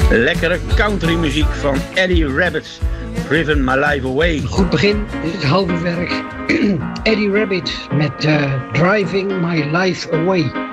Lekkere countrymuziek van Eddie Rabbitt, Driven My Life Away. Goed begin, dit is het halve werk. Eddie Rabbitt met Driving My Life Away.